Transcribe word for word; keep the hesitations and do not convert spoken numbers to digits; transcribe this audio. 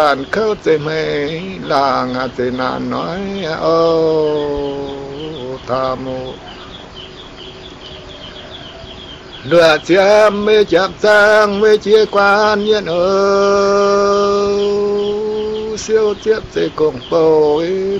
bạn khâu chế mê là ngà chế nà nói ô tha mô nửa chiếm mê chạp sang mê chia quan nhiên ơ siêu tiếp chế cùng bầu